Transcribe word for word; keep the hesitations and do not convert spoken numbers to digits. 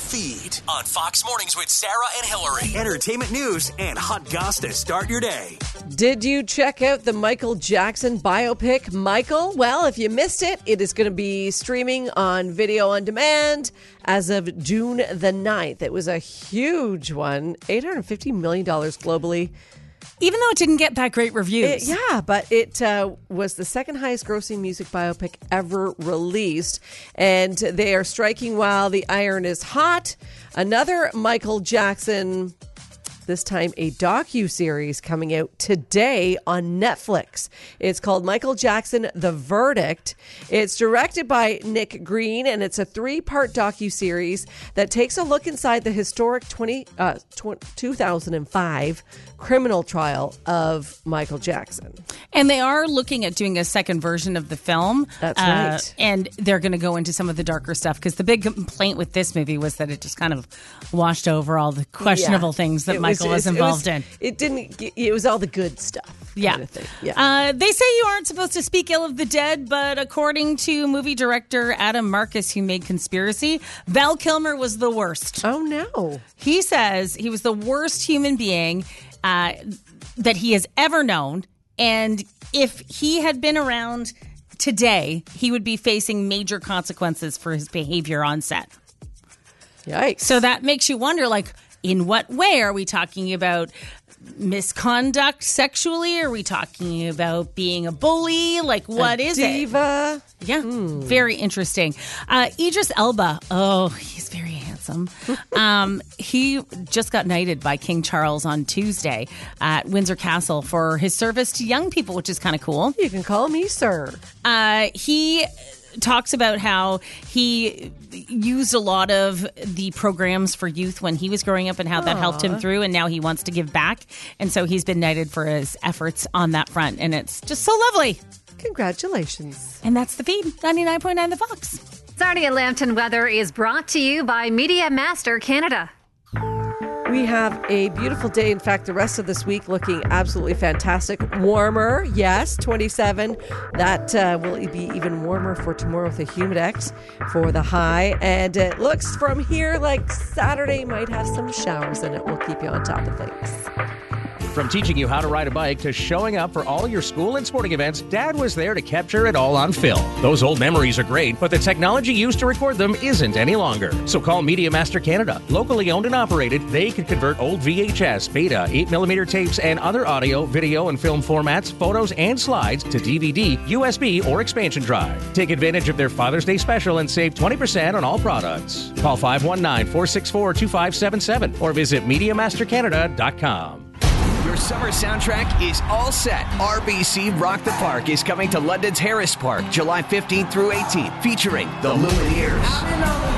feed on Fox Mornings with Sarah and Hillary. Entertainment news and hot goss to start your day. Did you check out the Michael Jackson biopic, Michael? Well, if you missed it, it is going to be streaming on video on demand as of June the ninth. It was a huge one, eight hundred fifty million dollars globally. Even though it didn't get that great reviews. It, yeah, but it uh, was the second highest grossing music biopic ever released. And they are striking while the iron is hot. Another Michael Jackson, this time a docu-series coming out today on Netflix. It's called Michael Jackson, The Verdict. It's directed by Nick Green, and it's a three-part docu-series that takes a look inside the historic twenty, uh, two thousand five criminal trial of Michael Jackson. And they are looking at doing a second version of the film. That's uh, right. And they're going to go into some of the darker stuff, because the big complaint with this movie was that it just kind of washed over all the questionable Yeah. things that It Michael was, it involved was, in. It didn't, it was all the good stuff. Yeah. Kind of thing. Yeah. Uh, they say you aren't supposed to speak ill of the dead, but according to movie director Adam Marcus, who made Conspiracy, Val Kilmer was the worst. Oh, no. He says he was the worst human being uh, that he has ever known. And if he had been around today, he would be facing major consequences for his behavior on set. Yikes. So that makes you wonder, like, in what way are we talking about misconduct sexually? Are we talking about being a bully? Like, what a is diva. it? Yeah, mm. Very interesting. Uh, Idris Elba, oh, he's very handsome. um, he just got knighted by King Charles on Tuesday at Windsor Castle for his service to young people, which is kind of cool. You can call me sir. Uh, he talks about how he used a lot of the programs for youth when he was growing up and how that helped him through, and now he wants to give back. And so he's been knighted for his efforts on that front, and it's just so lovely. Congratulations. And that's the feed, ninety-nine point nine The Fox. Sarnia Lambton weather is brought to you by Media Master Canada. We have a beautiful day. In fact, the rest of this week looking absolutely fantastic. Warmer, yes, twenty-seven. That uh, will be even warmer for tomorrow with a Humidex for the high. And it looks from here like Saturday might have some showers in it. We'll keep you on top of things. From teaching you how to ride a bike to showing up for all your school and sporting events, Dad was there to capture it all on film. Those old memories are great, but the technology used to record them isn't any longer. So call Media Master Canada. Locally owned and operated, they can convert old V H S, Beta, eight millimeter tapes, and other audio, video, and film formats, photos, and slides to D V D, U S B, or expansion drive. Take advantage of their Father's Day special and save twenty percent on all products. Call five one nine, four six four, two five seven seven or visit media master canada dot com. Your summer soundtrack is all set. R B C Rock the Park is coming to London's Harris Park July fifteenth through eighteenth, featuring the Lumineers,